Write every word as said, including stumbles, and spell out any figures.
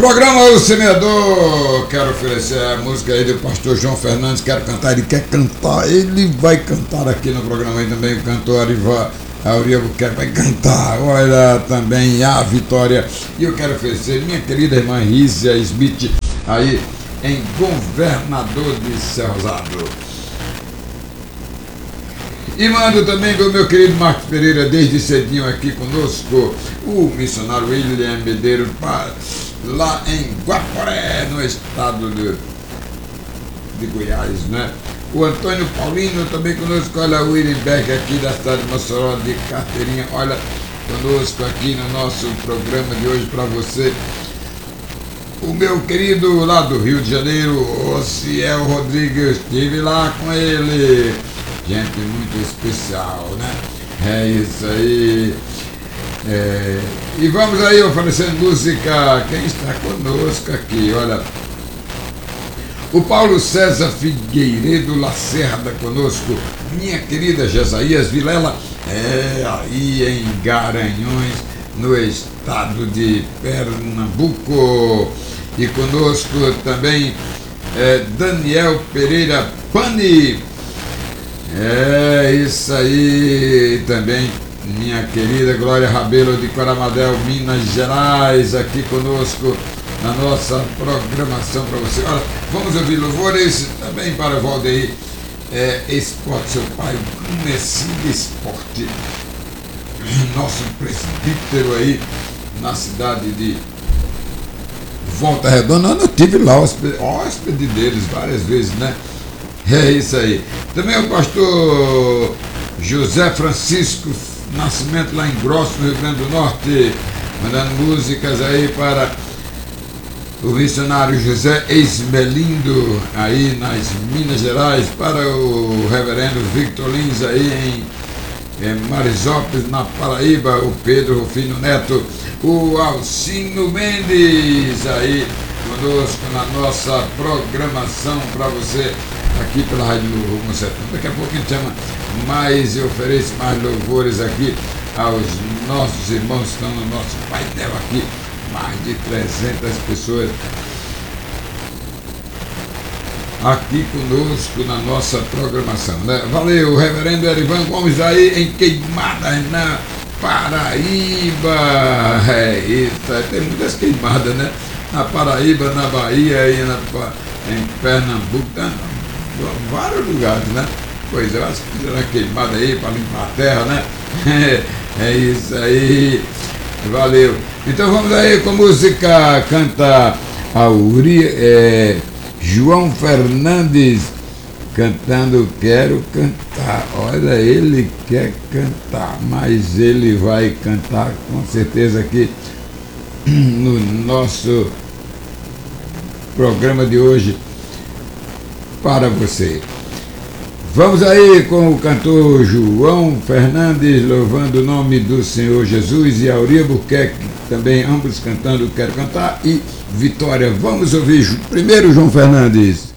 Programa O Semeador, quero oferecer a música aí do pastor João Fernandes, quero cantar, ele quer cantar, ele vai cantar aqui no programa aí também, o cantor Arival Auriabuquerque vai cantar, olha também a Vitória, e eu quero oferecer minha querida irmã Rízia Smith, aí em Governador de Cerrosado. E mando também com o meu querido Marcos Pereira, desde cedinho aqui conosco, o missionário William Medeiros, lá em Guaporé, no estado de, de Goiás, né? O Antônio Paulino também conosco, olha o William Beck aqui da cidade de Mossoró, de Carteirinha, olha conosco aqui no nosso programa de hoje para você. O meu querido lá do Rio de Janeiro, o Ciel Rodrigues, eu estive lá com ele, gente muito especial, né? É isso aí. É, e vamos aí oferecendo música, quem está conosco aqui, olha, o Paulo César Figueiredo Lacerda conosco, minha querida Jesaías Vilela, é aí em Garanhões, no estado de Pernambuco, e conosco também é, Daniel Pereira Pani, é isso aí também. Minha querida Glória Rabelo de Coramadel, Minas Gerais, aqui conosco na nossa programação para você. Olha, vamos ouvir louvores também para o Valdeir é, Esporte, seu pai, conhecido Esporte, nosso presbítero aí na cidade de Volta Redonda. Eu tive lá hóspede, hóspede deles várias vezes, né? É isso aí. Também o pastor José Francisco Nascimento lá em Grosso, no Rio Grande do Norte, mandando músicas aí para o missionário José Esmelindo, aí nas Minas Gerais, para o reverendo Victor Lins aí em, em Marisópolis, na Paraíba, o Pedro Rufino Neto, o Alcino Mendes aí conosco na nossa programação para você aqui pela Rádio Rumo Sertão. Daqui a pouco a gente chama mais e oferece mais louvores aqui aos nossos irmãos que estão no nosso painel aqui, mais de trezentas pessoas aqui conosco na nossa programação, né? Valeu, reverendo Erivan Gomes aí em Queimadas, na Paraíba. É isso, tem muitas queimadas, né? Na Paraíba, na Bahia, aí na, em Pernambuco, tá? Vários lugares, né? Pois eu acho que fizeram uma queimada aí para limpar a terra, né? É isso aí, valeu. Então vamos aí com a música, canta a Uri, é, João Fernandes cantando Quero Cantar. Olha, ele quer cantar, mas ele vai cantar com certeza aqui no nosso programa de hoje para você. Vamos aí com o cantor João Fernandes louvando o nome do Senhor Jesus e Auriabuquerque também, ambos cantando Quero Cantar, e Vitória. Vamos ouvir primeiro João Fernandes.